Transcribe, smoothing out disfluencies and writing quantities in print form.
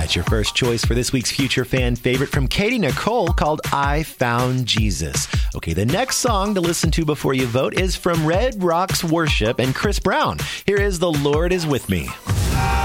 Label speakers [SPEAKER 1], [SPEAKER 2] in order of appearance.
[SPEAKER 1] That's your first choice for this week's Future Fan favorite from Katie Nicole called I Found Jesus. Okay, the next song to listen to before you vote is from Red Rocks Worship and Chris Brown. Here is The Lord Is With Me.